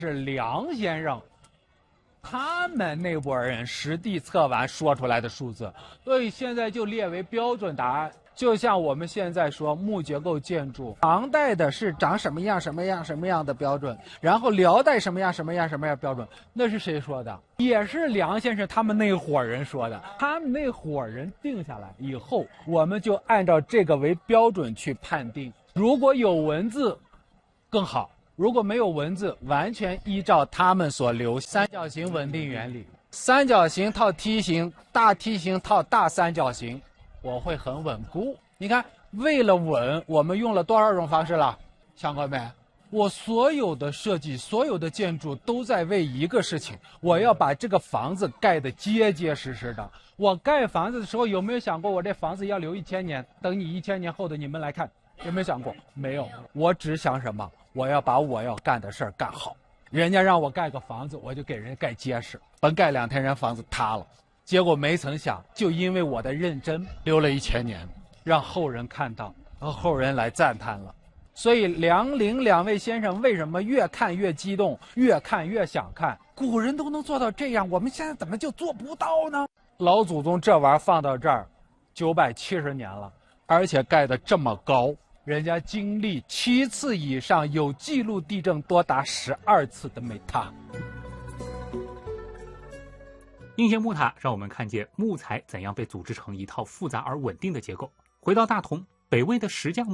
是梁先生他们那波人实地测完说出来的数字，所以现在就列为标准答案。就像我们现在说木结构建筑，唐代的是长什么样什么样什么样的标准，然后辽代什么样什么样什么样标准，那是谁说的？也是梁先生他们那伙人说的。他们那伙人定下来以后，我们就按照这个为标准去判定。如果有文字，更好。如果没有文字，完全依照他们所留三角形稳定原理，三角形套梯形，大梯形套大三角形，我会很稳固。你看，为了稳，我们用了多少种方式了？想过没？我所有的设计，所有的建筑都在为一个事情，我要把这个房子盖得结结实实的。我盖房子的时候有没有想过，我这房子要留1000年，等你1000年后的你们来看？有没有想过？没有。我只想什么？我要把我要干的事儿干好。人家让我盖个房子，我就给人盖结实，甭盖2天人房子塌了。结果没曾想，就因为我的认真，留了1000年，让后人看到，和后人来赞叹了。所以梁陵2位先生为什么越看越激动，越看越想看？古人都能做到这样，我们现在怎么就做不到呢？老祖宗这玩意儿放到这儿970年了，而且盖得这么高。人家经历7次以上有记录地震多达12次的没塌。 应县木塔让我们看见木材怎样被组织成一套复杂而稳定的结构。回到大同，北魏的石匠